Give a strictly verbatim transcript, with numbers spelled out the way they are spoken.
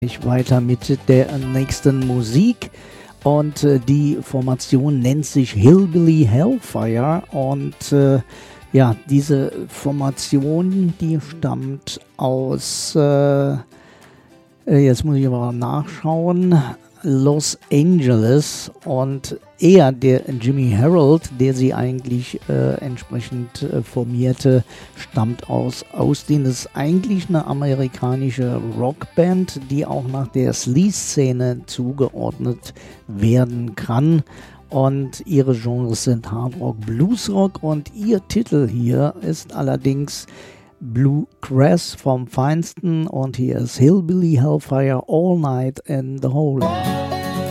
Ich weiter mit der nächsten Musik und äh, die Formation nennt sich Hillbilly Hellfire und äh, ja, diese Formation, die stammt aus, äh, jetzt muss ich aber nachschauen, Los Angeles und er, der Jimmy Harold, der sie eigentlich äh, entsprechend äh, formierte, stammt aus Austin. Das ist eigentlich eine amerikanische Rockband, die auch nach der Sleaze-Szene zugeordnet werden kann. Und ihre Genres sind Hardrock, Bluesrock und ihr Titel hier ist allerdings Bluegrass vom Feinsten und hier ist Hillbilly Hellfire All Night in the Hole.